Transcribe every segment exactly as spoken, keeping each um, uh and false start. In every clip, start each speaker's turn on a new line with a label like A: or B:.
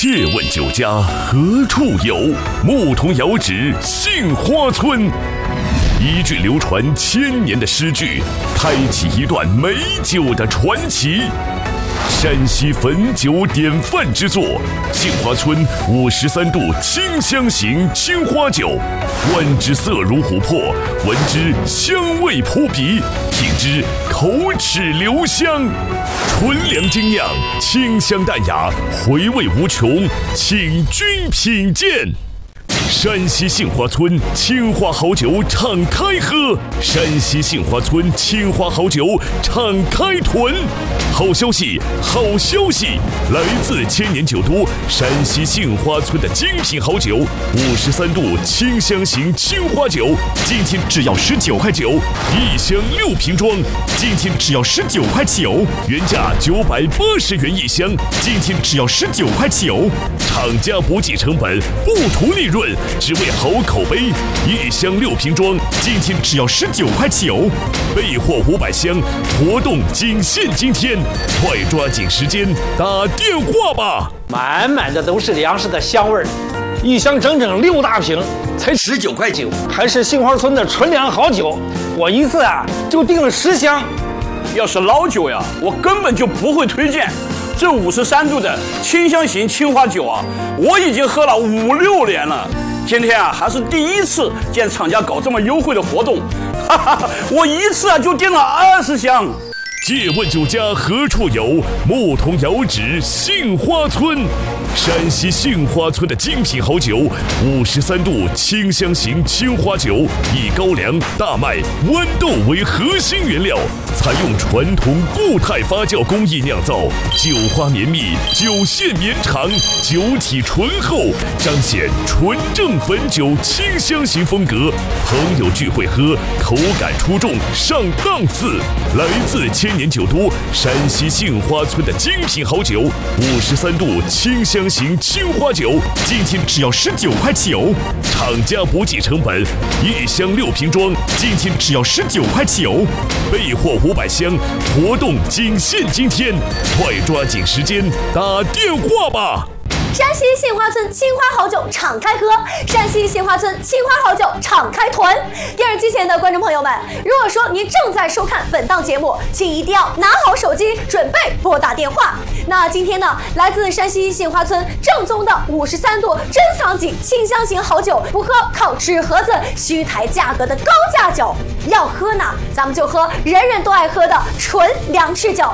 A: 借问酒家何处有？牧童遥指杏花村。一句流传千年的诗句，开启一段美酒的传奇。山西汾酒典范之作，杏花村五十三度清香型青花酒，观之色如琥珀，闻之香味扑鼻，品之口齿留香。纯粮精酿，清香淡雅，回味无穷，请君品鉴。山西杏花村青花好酒敞开喝，山西杏花村青花好酒敞开囤。好消息，好消息！来自千年酒都山西杏花村的精品好酒，五十三度清香型青花酒，今天只要十九块九，一箱六瓶装，今天只要十九块九，原价九百八十元一箱，今天只要十九块九。厂家不计成本，不图利润，只为好口碑。一箱六瓶装，今天只要十九块九，备货五百箱，活动仅限今天，快抓紧时间打电话吧！
B: 满满的都是粮食的香味儿，一箱整整六大瓶，才
C: 十九块九，
B: 还是杏花村的纯粮好酒。我一次啊就订了十箱。
D: 要是老酒呀，我根本就不会推荐。这五十三度的清香型青花酒啊，我已经喝了五六年了。今天啊，还是第一次见厂家搞这么优惠的活动，哈哈，我一次啊就订了二十箱。
A: 借问酒家何处有？牧童遥指杏花村。山西杏花村的精品好酒，五十三度清香型青花酒，以高粱、大麦、豌豆为核心原料，采用传统固态发酵工艺酿造，酒花绵密，酒线绵长，酒体醇厚，彰显纯正汾酒清香型风格。朋友聚会喝，口感出众，上档次。来自千年酒都山西杏花村的精品好酒，五十三度清香型青花酒，今天只要十九块九，厂家不计成本，一箱六瓶装，今天只要十九块九，备货五百箱，活动仅限今天，快抓紧时间打电话吧！
E: 山西杏花村青花好酒敞开喝，山西杏花村青花好酒敞开囤。电视机前的观众朋友们，如果说您正在收看本档节目，请一定要拿好手机，准备拨打电话。那今天呢，来自山西杏花村正宗的五十三度珍藏级清香型好酒，不喝靠纸盒子虚抬价格的高价酒，要喝呢，咱们就喝人人都爱喝的纯粮食酒。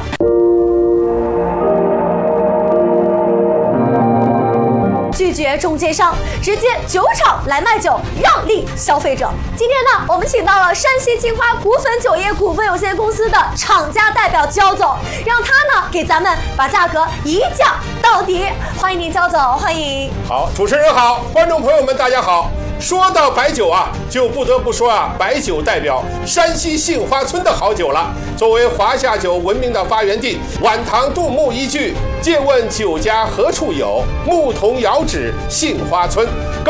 E: 拒绝中间商，直接酒厂来卖酒，让利消费者。今天呢，我们请到了山西青花谷汾酒业股份有限公司的厂家代表焦总，让他呢给咱们把价格一降到底。欢迎您，焦总，欢迎。
F: 好，主持人好，观众朋友们大家好。说到白酒啊，就不得不说啊，白酒代表山西杏花村的好酒了。作为华夏酒闻名的发源地，晚唐杜牧一句“借问酒家何处有，牧童遥指杏花村”。